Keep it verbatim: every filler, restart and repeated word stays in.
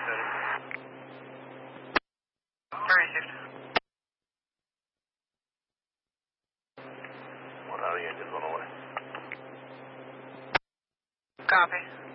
Received. One out of the engines on the way. Copy.